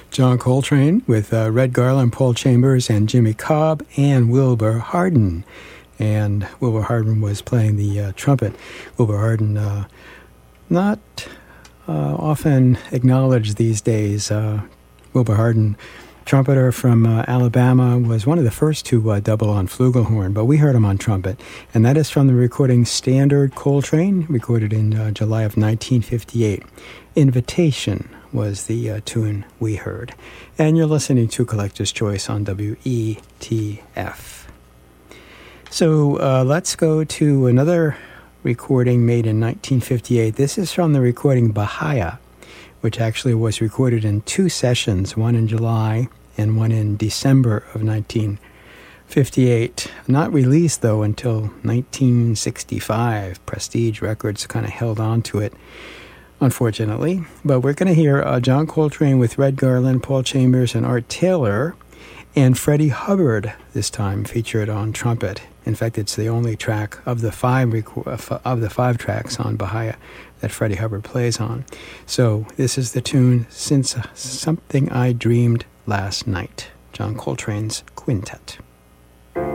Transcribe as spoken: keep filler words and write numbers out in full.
John Coltrane with uh, Red Garland, Paul Chambers, and Jimmy Cobb, and Wilbur Harden. And Wilbur Harden was playing the uh, trumpet. Wilbur Harden, uh, not uh, often acknowledged these days. Uh, Wilbur Harden, trumpeter from uh, Alabama, was one of the first to uh, double on flugelhorn, but we heard him on trumpet. And that is from the recording Standard Coltrane, recorded in uh, July of nineteen fifty-eight. Invitation was the uh, tune we heard. And you're listening to Collector's Choice on W E T F. So uh, let's go to another recording made in nineteen fifty-eight. This is from the recording Bahia, which actually was recorded in two sessions, one in July and one in December of nineteen fifty-eight. Not released, though, until nineteen sixty-five. Prestige Records kind of held on to it, unfortunately. But we're going to hear uh, John Coltrane with Red Garland, Paul Chambers, and Art Taylor, and Freddie Hubbard, this time featured on trumpet. In fact, it's the only track of the five reco- of the five tracks on Bahia that Freddie Hubbard plays on. So this is the tune Since Something I Dreamed Last Night, John Coltrane's Quintet.